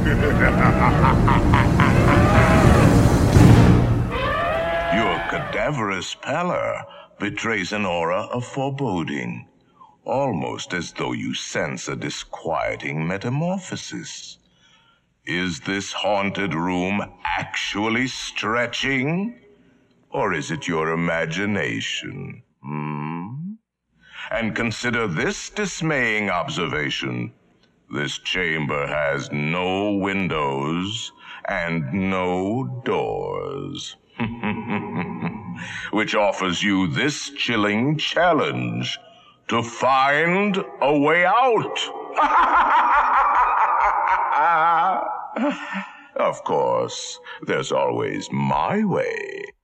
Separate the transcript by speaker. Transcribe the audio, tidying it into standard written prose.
Speaker 1: Your cadaverous pallor betrays an aura of foreboding, almost as though you sense a disquieting metamorphosis. Is this haunted room actually stretching? Or is it your imagination? And consider this dismaying observation. This chamber has no windows and no doors. Which offers you this chilling challenge to find a way out. Of course, there's always my way.